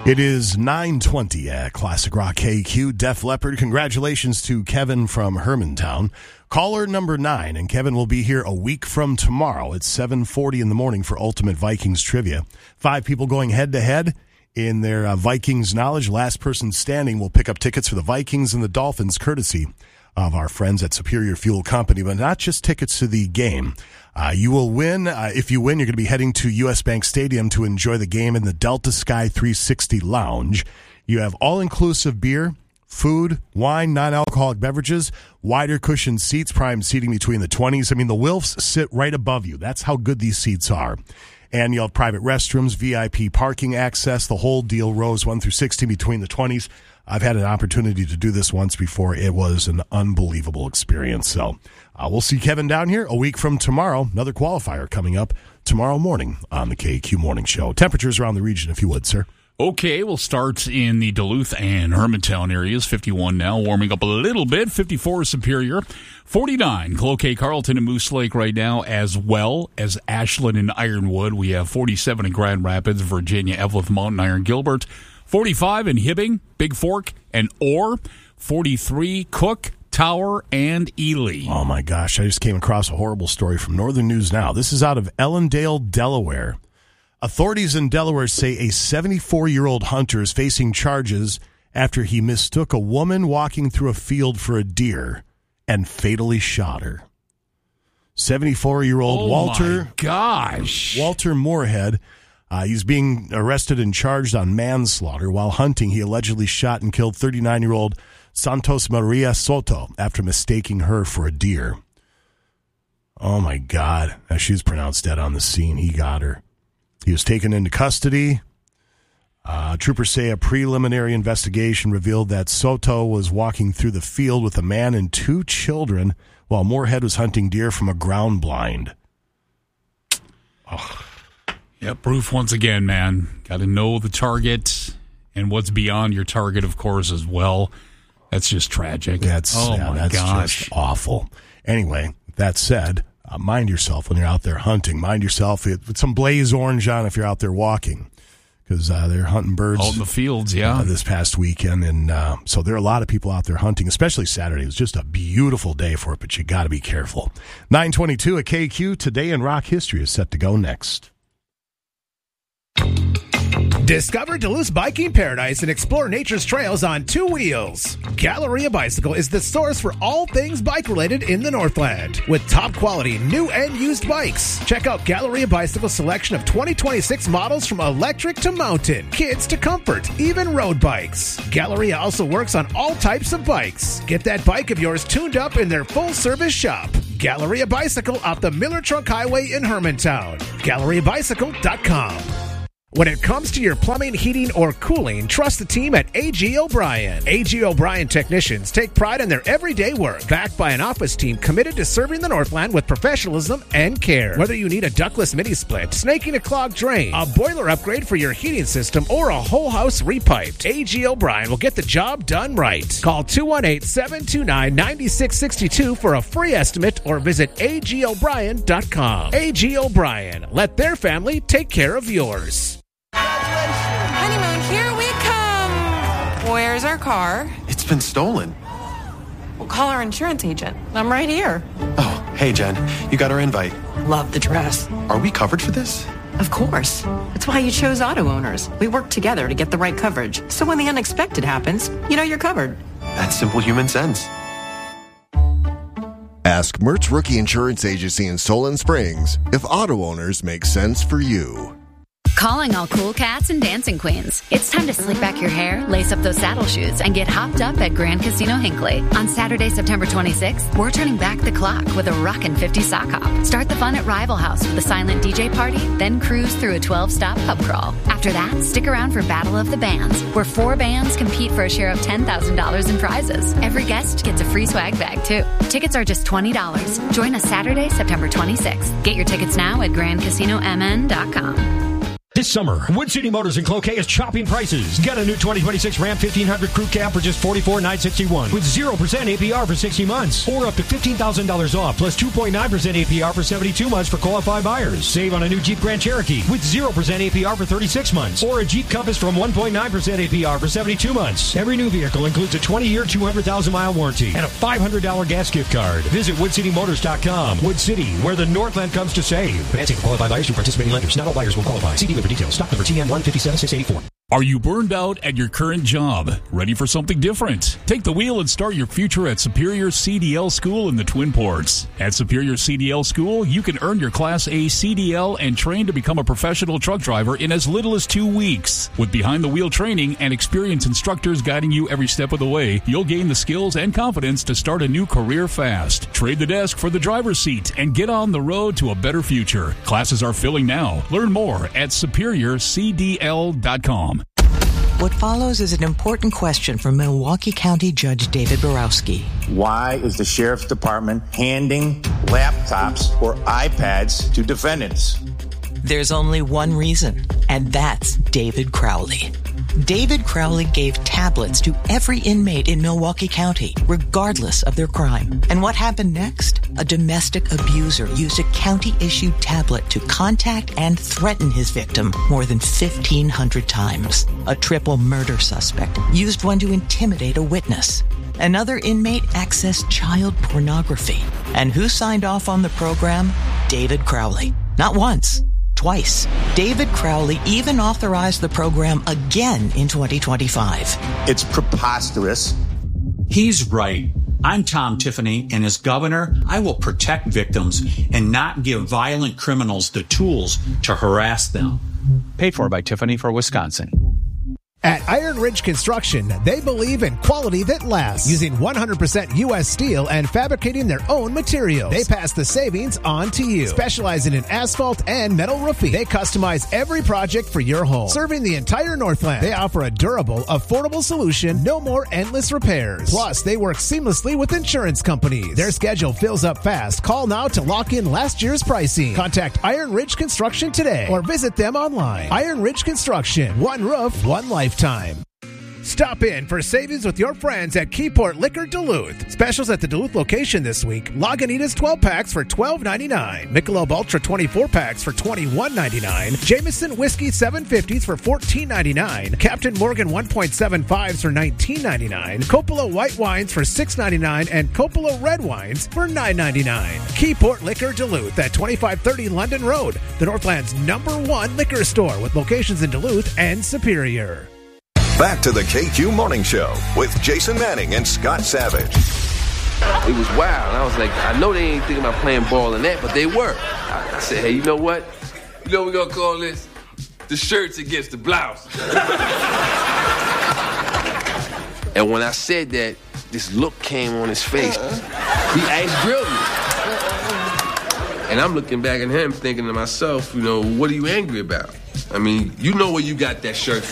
It is 9:20 at Classic Rock KQ. Def Leppard, congratulations to Kevin from Hermantown. Caller number 9, and Kevin will be here a week from tomorrow at 7:40 in the morning for Ultimate Vikings Trivia. 5 people going head-to-head in their Vikings knowledge. Last person standing will pick up tickets for the Vikings and the Dolphins, courtesy of our friends at Superior Fuel Company, but not just tickets to the game. You will win. If you win, you're going to be heading to U.S. Bank Stadium to enjoy the game in the Delta Sky 360 Lounge. You have all-inclusive beer, food, wine, non-alcoholic beverages, wider cushioned seats, prime seating between the 20s. I mean, the Wilfs sit right above you. That's how good these seats are. And you'll have private restrooms, VIP parking access, the whole deal, rows 1 through 16 between the 20s. I've had an opportunity to do this once before. It was an unbelievable experience. So we'll see Kevin down here a week from tomorrow. Another qualifier coming up tomorrow morning on the KQ Morning Show. Temperatures around the region, if you would, sir. Okay, we'll start in the Duluth and Hermantown areas. 51 now, warming up a little bit. 54 Superior. 49 Cloquet, Carlton, and Moose Lake right now, as well as Ashland and Ironwood. We have 47 in Grand Rapids, Virginia, Evelyn, Mountain Iron, Gilbert. 45 in Hibbing, Big Fork, and Orr. 43 Cook, Tower, and Ely. Oh, my gosh. I just came across a horrible story from Northern News Now. This is out of Ellendale, Delaware. Authorities in Delaware say a 74-year-old hunter is facing charges after he mistook a woman walking through a field for a deer and fatally shot her. 74-year-old Walter. My gosh. Walter Moorhead. He's being arrested and charged on manslaughter. While hunting, he allegedly shot and killed 39-year-old Santos Maria Soto after mistaking her for a deer. Oh, my God. She was pronounced dead on the scene. He got her. He was taken into custody. Troopers say a preliminary investigation revealed that Soto was walking through the field with a man and 2 children while Moorhead was hunting deer from a ground blind. Oh. Yep, proof once again, man. Got to know the target and what's beyond your target, of course, as well. That's just tragic. That's just awful. Anyway, that said, mind yourself when you're out there hunting. Mind yourself with some blaze orange on if you're out there walking, because they're hunting birds out in the fields. Yeah, this past weekend, and so there are a lot of people out there hunting, especially Saturday. It was just a beautiful day for it, but you got to be careful. 9:22 at KQ. Today in Rock History is set to go next. Discover Duluth's biking paradise and explore nature's trails on 2 wheels. Galleria Bicycle is the source for all things bike-related in the Northland. With top-quality new and used bikes. Check out Galleria Bicycle's selection of 2026 models from electric to mountain, kids to comfort, even road bikes. Galleria also works on all types of bikes. Get that bike of yours tuned up in their full-service shop. Galleria Bicycle off the Miller Trunk Highway in Hermantown. GalleriaBicycle.com. When it comes to your plumbing, heating, or cooling, trust the team at A.G. O'Brien. A.G. O'Brien technicians take pride in their everyday work, backed by an office team committed to serving the Northland with professionalism and care. Whether you need a ductless mini-split, snaking a clogged drain, a boiler upgrade for your heating system, or a whole house repiped, A.G. O'Brien will get the job done right. Call 218-729-9662 for a free estimate or visit agobrien.com. A.G. O'Brien. Let their family take care of yours. Honeymoon, here we come. Where's our car? It's been stolen. We'll call our insurance agent. I'm right here. Oh, hey, Jen. You got our invite. Love the dress. Are we covered for this? Of course. That's why you chose Auto Owners. We work together to get the right coverage. So when the unexpected happens, you know you're covered. That's simple human sense. Ask Mertz Rookie Insurance Agency in Solon Springs if Auto Owners make sense for you. Calling all cool cats and dancing queens. It's time to slick back your hair, lace up those saddle shoes, and get hopped up at Grand Casino Hinckley. On Saturday, September 26th, we're turning back the clock with a rockin' 50 sock hop. Start the fun at Rival House with a silent DJ party, then cruise through a 12-stop pub crawl. After that, stick around for Battle of the Bands, where 4 bands compete for a share of $10,000 in prizes. Every guest gets a free swag bag, too. Tickets are just $20. Join us Saturday, September 26th. Get your tickets now at GrandCasinoMN.com. This summer, Wood City Motors in Cloquet is chopping prices. Get a new 2026 Ram 1500 Crew Cab for just $44,961 with 0% APR for 60 months, or up to $15,000 off plus 2.9% APR for 72 months for qualified buyers. Save on a new Jeep Grand Cherokee with 0% APR for 36 months, or a Jeep Compass from 1.9% APR for 72 months. Every new vehicle includes a 20-year, 200,000-mile warranty and a $500 gas gift card. Visit WoodCityMotors.com. Wood City, where the Northland comes to save. Financing for qualified buyers through participating lenders. Not all buyers will qualify. See dealer for details. Stock number TN 157684. Are you burned out at your current job? Ready for something different? Take the wheel and start your future at Superior CDL School in the Twin Ports. At Superior CDL School, you can earn your Class A CDL and train to become a professional truck driver in as little as 2 weeks. With behind-the-wheel training and experienced instructors guiding you every step of the way, you'll gain the skills and confidence to start a new career fast. Trade the desk for the driver's seat and get on the road to a better future. Classes are filling now. Learn more at SuperiorCDL.com. What follows is an important question from Milwaukee County Judge David Borowski. Why is the Sheriff's Department handing laptops or iPads to defendants? There's only one reason, and that's David Crowley. David Crowley gave tablets to every inmate in Milwaukee County, regardless of their crime. And what happened next? A domestic abuser used a county-issued tablet to contact and threaten his victim more than 1,500 times. A triple murder suspect used one to intimidate a witness. Another inmate accessed child pornography. And who signed off on the program? David Crowley. Not once. Twice. David Crowley even authorized the program again in 2025. It's preposterous. He's right. I'm Tom Tiffany, and as governor, I will protect victims and not give violent criminals the tools to harass them. Paid for by Tiffany for Wisconsin. At Iron Ridge Construction, they believe in quality that lasts, using 100% U.S. steel and fabricating their own materials. They pass the savings on to you. Specializing in asphalt and metal roofing, they customize every project for your home. Serving the entire Northland, they offer a durable, affordable solution, no more endless repairs. Plus, they work seamlessly with insurance companies. Their schedule fills up fast. Call now to lock in last year's pricing. Contact Iron Ridge Construction today or visit them online. Iron Ridge Construction, one roof, one lifetime. Stop in for savings with your friends at Keyport Liquor Duluth. Specials at the Duluth location this week. Lagunitas 12 packs for $12.99. Michelob Ultra 24 packs for $21.99. Jameson Whiskey 750s for $14.99. Captain Morgan 1.75s for $19.99. Coppola White Wines for $6.99 and Coppola Red Wines for $9.99. Keyport Liquor Duluth at 2530 London Road, the Northland's #1 liquor store with locations in Duluth and Superior. Back to the KQ Morning Show with Jason Manning and Scott Savage. It was wild. I was like, I know they ain't thinking about playing ball and that, but they were. I said, hey, you know what? You know what we're going to call this? The shirts against the blouse. And when I said that, this look came on his face. He ice grilled me. And I'm looking back at him thinking to myself, you know, what are you angry about? I mean, you know where you got that shirt from.